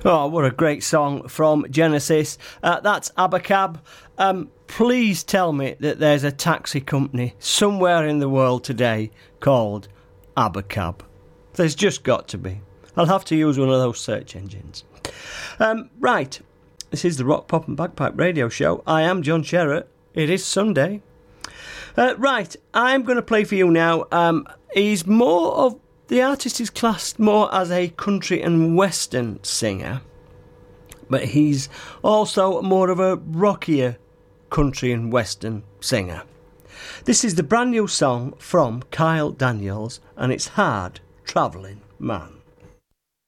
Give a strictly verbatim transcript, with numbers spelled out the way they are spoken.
Oh, what a great song from Genesis. Uh, that's Abacab. Um, please tell me that there's a taxi company somewhere in the world today called Abacab. There's just got to be. I'll have to use one of those search engines. Um, right, this is the Rock, Pop and Bagpipe Radio Show. I am John Sherratt. It is Sunday. Uh, right, I'm going to play for you now. Um, he's more of... The artist is classed more as a country and western singer, but he's also more of a rockier country and western singer. This is the brand new song from Kyle Daniels, and it's Hard Travelling Man.